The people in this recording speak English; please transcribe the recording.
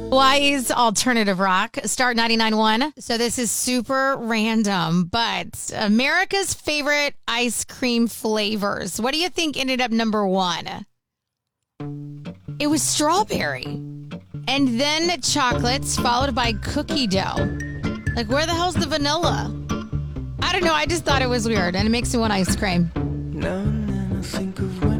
Wise alternative rock, Start 99.1. So this is super random, but America's favorite ice cream flavors. What do you think ended up number one? It was strawberry. And then chocolates, followed by cookie dough. Like, where the hell's the vanilla? I don't know. I just thought it was weird, and it makes me want ice cream. Now and then I think of when